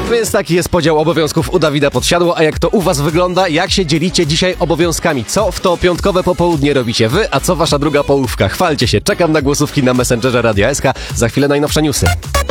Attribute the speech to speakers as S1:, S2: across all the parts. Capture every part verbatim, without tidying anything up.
S1: Więc taki jest podział obowiązków u Dawida Podsiadło, a jak to u was wygląda? Jak się dzielicie dzisiaj obowiązkami? Co w to piątkowe popołudnie robicie wy, a co wasza druga połówka? Chwalcie się, czekam na głosówki na Messengerze Radia S K. Za chwilę najnowsze newsy.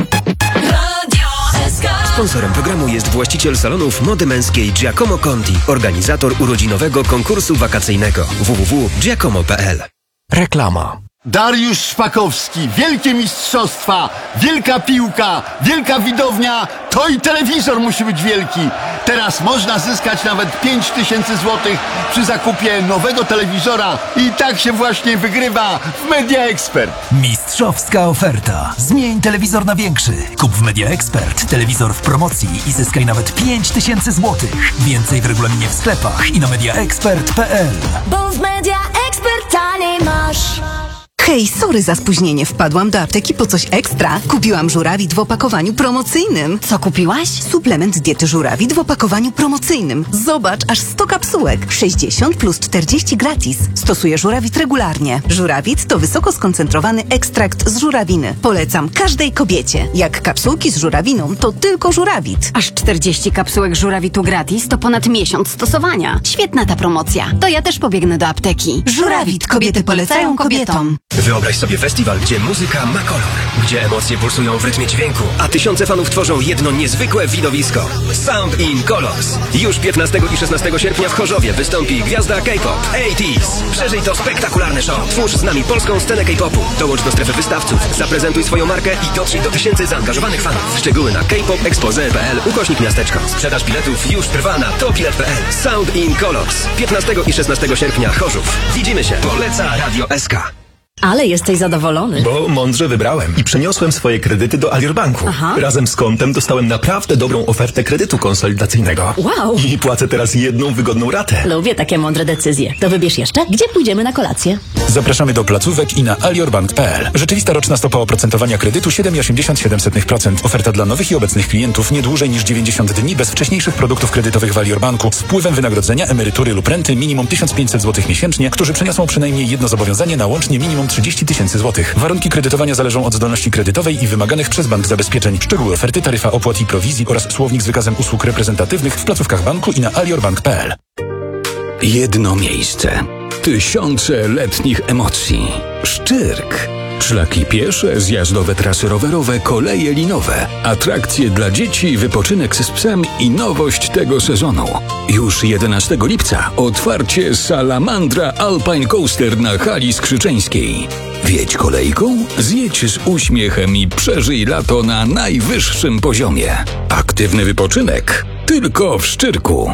S2: Sponsorem programu jest właściciel salonów mody męskiej Giacomo Conti, organizator urodzinowego konkursu wakacyjnego w w w kropka giacomo kropka p l.
S3: Reklama.
S4: Dariusz Szpakowski, wielkie mistrzostwa, wielka piłka, wielka widownia, to i telewizor musi być wielki. Teraz można zyskać nawet pięć tysięcy złotych przy zakupie nowego telewizora i tak się właśnie wygrywa w Media Expert.
S3: Mistrzowska oferta. Zmień telewizor na większy. Kup w Media Expert telewizor w promocji i zyskaj nawet pięć tysięcy złotych. Więcej w regulaminie w sklepach i na media expert kropka p l.
S5: Bo w Media Expert taniej masz.
S6: Hej, sorry za spóźnienie. Wpadłam do apteki po coś ekstra. Kupiłam żurawit w opakowaniu promocyjnym.
S5: Co kupiłaś?
S6: Suplement diety żurawit w opakowaniu promocyjnym. Zobacz, aż sto kapsułek. sześćdziesiąt plus czterdzieści gratis. Stosuję żurawit regularnie. Żurawit to wysoko skoncentrowany ekstrakt z żurawiny. Polecam każdej kobiecie. Jak kapsułki z żurawiną, to tylko żurawit.
S5: Aż czterdzieści kapsułek żurawitu gratis to ponad miesiąc stosowania. Świetna ta promocja. To ja też pobiegnę do apteki.
S6: Żurawit. Kobiety polecają kobietom.
S2: Wyobraź sobie festiwal, gdzie muzyka ma kolor, gdzie emocje pulsują w rytmie dźwięku, a tysiące fanów tworzą jedno niezwykłe widowisko. Sound in Colors. Już piętnastego i szesnastego sierpnia w Chorzowie wystąpi gwiazda K-pop osiemdziesiątych. Przeżyj to spektakularne show. Twórz z nami polską scenę K-popu. Dołącz do strefy wystawców, zaprezentuj swoją markę i dotrzyj do tysięcy zaangażowanych fanów. Szczegóły na k pop expose kropka p l ukośnik miasteczko. Sprzedaż biletów już trwa na tobilet kropka p l. Sound in Colors. piętnastego i szesnastego sierpnia Chorzów. Widzimy się. Poleca Radio S K.
S5: Ale jesteś zadowolony.
S7: Bo mądrze wybrałem i przeniosłem swoje kredyty do Alior Banku.
S5: Aha.
S7: Razem z kontem dostałem naprawdę dobrą ofertę kredytu konsolidacyjnego.
S5: Wow.
S7: I płacę teraz jedną wygodną ratę.
S8: Lubię takie mądre decyzje. To wybierz jeszcze, gdzie pójdziemy na kolację.
S9: Zapraszamy do placówek i na aliorbank kropka p l. Rzeczywista roczna stopa oprocentowania kredytu siedem przecinek osiemdziesiąt siedem procent. Oferta dla nowych i obecnych klientów nie dłużej niż dziewięćdziesiąt dni bez wcześniejszych produktów kredytowych w Alior Banku z wpływem wynagrodzenia, emerytury lub renty minimum tysiąc pięćset złotych miesięcznie, którzy przeniosą przynajmniej jedno zobowiązanie na łącznie minimum trzydzieści tysięcy złotych. Warunki kredytowania zależą od zdolności kredytowej i wymaganych przez bank zabezpieczeń. Szczegóły oferty, taryfa opłat i prowizji oraz słownik z wykazem usług reprezentatywnych w placówkach banku i na aliorbank kropka p l.
S10: Jedno miejsce. Tysiące letnich emocji. Szczyrk. Szlaki piesze, zjazdowe trasy rowerowe, koleje linowe, atrakcje dla dzieci, wypoczynek z psem i nowość tego sezonu. Już jedenastego lipca otwarcie Salamandra Alpine Coaster na hali skrzyczeńskiej. Wiedź kolejką, zjedź z uśmiechem i przeżyj lato na najwyższym poziomie. Aktywny wypoczynek tylko w Szczyrku.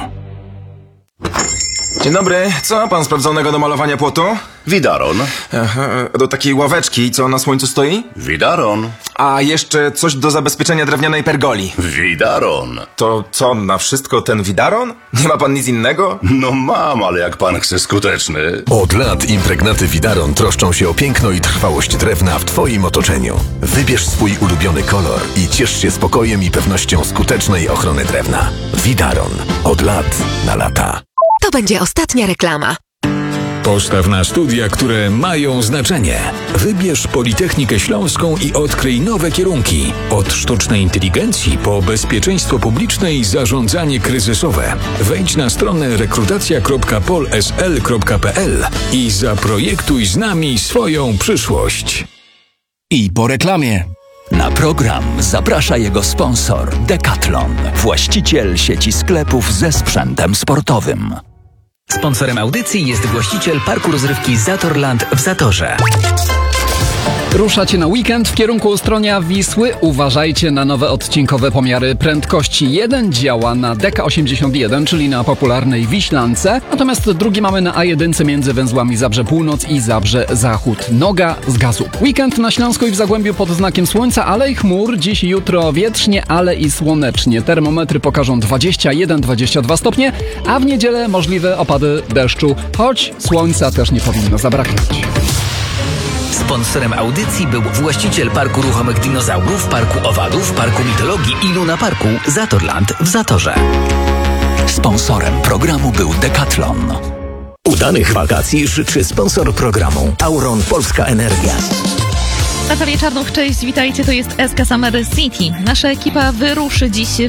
S11: Dzień dobry, co ma pan sprawdzonego do malowania płotu?
S12: Widaron.
S11: Aha, do takiej ławeczki, co na słońcu stoi?
S12: Widaron.
S11: A jeszcze coś do zabezpieczenia drewnianej pergoli.
S12: Widaron.
S11: To co, na wszystko ten widaron? Nie ma pan nic innego?
S12: No mam, ale jak pan chce skuteczny.
S13: Od lat impregnaty Widaron troszczą się o piękno i trwałość drewna w twoim otoczeniu. Wybierz swój ulubiony kolor i ciesz się spokojem i pewnością skutecznej ochrony drewna. Widaron. Od lat na lata.
S6: To będzie ostatnia reklama.
S10: Postaw na studia, które mają znaczenie. Wybierz Politechnikę Śląską i odkryj nowe kierunki. Od sztucznej inteligencji po bezpieczeństwo publiczne i zarządzanie kryzysowe. Wejdź na stronę rekrutacja kropka pol s l kropka p l i zaprojektuj z nami swoją przyszłość.
S3: I po reklamie. Na program zaprasza jego sponsor Decathlon, właściciel sieci sklepów ze sprzętem sportowym.
S14: Sponsorem audycji jest właściciel parku rozrywki Zatorland w Zatorze.
S15: Ruszacie na weekend w kierunku Ustronia Wisły. Uważajcie na nowe odcinkowe pomiary prędkości. Jeden działa na D K osiemdziesiąt jeden, czyli na popularnej Wiślance, natomiast drugi mamy na A jeden między węzłami Zabrze Północ i Zabrze Zachód. Noga z gazu. Weekend na Śląsku i w Zagłębiu pod znakiem słońca, ale i chmur. Dziś i jutro wietrznie, ale i słonecznie. Termometry pokażą dwadzieścia jeden dwadzieścia dwa stopnie, a w niedzielę możliwe opady deszczu, choć słońca też nie powinno zabraknąć.
S14: Sponsorem audycji był właściciel Parku Ruchomych Dinozaurów, Parku Owadów, Parku Mitologii i Luna Parku Zatorland w Zatorze.
S3: Sponsorem programu był Decathlon.
S2: Udanych wakacji życzy sponsor programu Auron Polska Energia.
S16: Natalia Czarnuch, cześć, witajcie, to jest S K Summer City. Nasza ekipa wyruszy dziś